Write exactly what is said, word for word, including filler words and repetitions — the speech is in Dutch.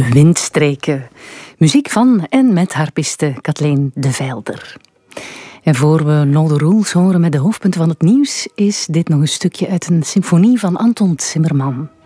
Windstreken. Muziek van en met harpiste Kathleen de Veilder. En voor we Know the Rules horen met de hoofdpunten van het nieuws, is dit nog een stukje uit een symfonie van Anton Zimmerman.